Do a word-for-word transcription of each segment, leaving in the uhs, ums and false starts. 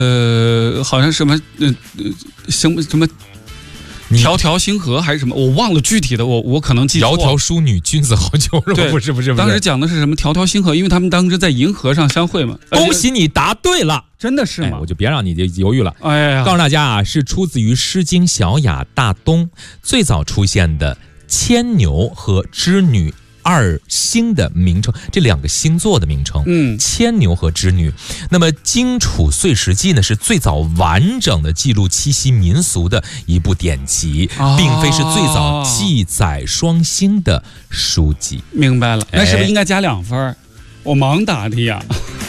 呃，好像什么呃呃什什么条条星河还是什么，我忘了具体的，我我可能记错。 窈窕淑女，君子好逑，是吧？不是不是不是， 当时讲的是什么条条星河，因为他们当时在银河上相会嘛。 恭喜你答对了， 真的是吗？ 哎、我就别让你犹豫了。 哎呀， 告诉大家啊，是出自于《诗经·小雅·大东》最早出现的牵牛和织女二星的名称，这两个星座的名称， 嗯， 牵牛和织女。那么《荆楚岁时记》呢，是最早完整的记录七夕民俗的一部典籍， 哦、 并非是最早记载双星的书籍。 明白了，那是不是应该加两分？哎、我盲答的呀。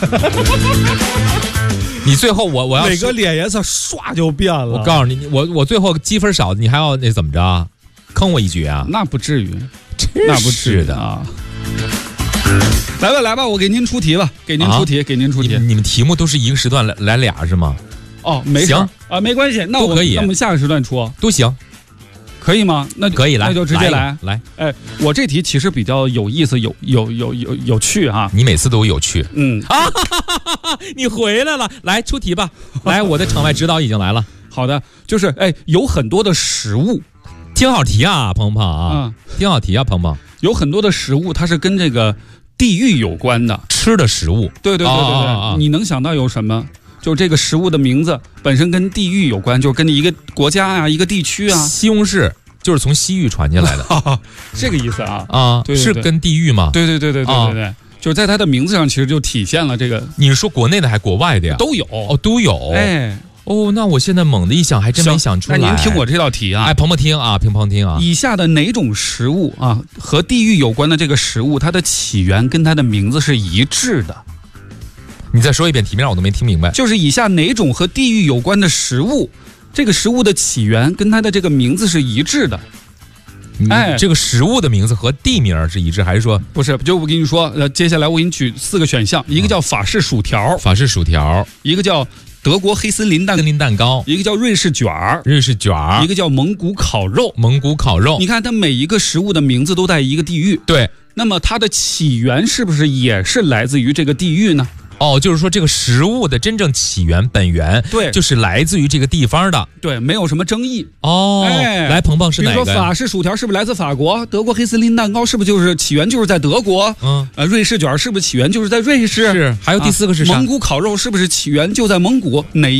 你最后我我要哪个脸颜色唰就变了？ 我告诉你，我我最后积分少，你还要那怎么着？坑我一局啊？ 那不至于。那不是的啊！来吧来吧，我给您出题吧，给您出题，啊、给您出题。 你, 你们题目都是一个时段来来俩是吗？ 哦，没事啊，没关系，那我可以， 那我们下个时段出都行， 可以吗？那可以来， 那就直接来来。 哎，我这题其实比较有意思，有有有有有趣哈。 你每次都有趣， 嗯啊，你回来了，来出题吧。来，我的场外指导已经来了。 好的，就是哎，有很多的食物。 听好题啊，鹏鹏啊， 嗯， 听好题啊，鹏鹏。 有很多的食物，它是跟这个地域有关的， 吃的食物。 对对对对对， 啊啊啊你能想到有什么？就这个食物的名字本身跟地域有关，就是跟一个国家呀、啊、一个地区啊。 西红柿就是从西域传进来的， 这个意思啊啊， 对对对是跟地域吗？ 对对对对对对对，啊、就是在它的名字上，其实就体现了这个。 你是说国内的还是国外的呀？ 都有哦，都有。 哎。 哦，那我现在猛的一想，还真没想出来。 那您听我这道题啊， 哎，鹏鹏听啊，乒乓听啊。 以下的哪种食物啊，和地域有关的这个食物，它的起源跟它的名字是一致的？ 你再说一遍题面，我都没听明白。 就是以下哪种和地域有关的食物，这个食物的起源跟它的这个名字是一致的？ 哎，这个食物的名字和地名是一致，还是说不是？就我跟你说，呃，接下来我给你举四个选项，一个叫法式薯条， 法式薯条， 一个叫德国黑森林蛋森林蛋糕， 一个叫瑞士卷儿， 瑞士卷儿， 一个叫蒙古烤肉， 蒙古烤肉。 你看，它每一个食物的名字都带一个地域， 对。 那么它的起源是不是也是来自于这个地域呢？ 哦，就是说这个食物的真正起源本源， 对， 就是来自于这个地方的， 对，没有什么争议。 哦， 哎， 来，鹏鹏是哪个？ 比如说法式薯条是不是来自法国？德国黑森林蛋糕是不是就是起源就是在德国？ 嗯， 呃，瑞士卷是不是起源就是在瑞士？ 是，还有第四个是啥？ 啊、蒙古烤肉是不是起源就在蒙古？哪